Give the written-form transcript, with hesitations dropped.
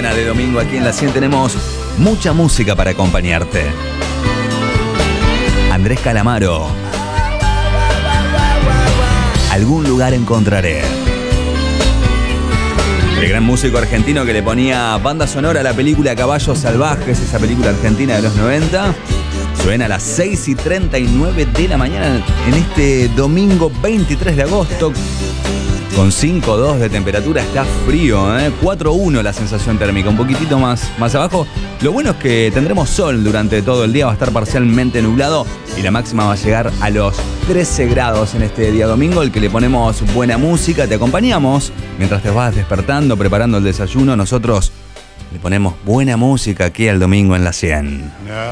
mañana de domingo aquí en La 100 tenemos mucha música para acompañarte. Andrés Calamaro. Algún lugar encontraré. El gran músico argentino que le ponía banda sonora a la película Caballos Salvajes, esa película argentina de los 90. Suena a las 6:39 de la mañana en este domingo 23 de agosto. Con 5,2 de temperatura, está frío, 4,1 la sensación térmica, un poquitito más abajo. Lo bueno es que tendremos sol durante todo el día, va a estar parcialmente nublado y la máxima va a llegar a los 13 grados en este día domingo, el que le ponemos buena música, te acompañamos mientras te vas despertando, preparando el desayuno. Nosotros le ponemos buena música aquí al domingo en La 100.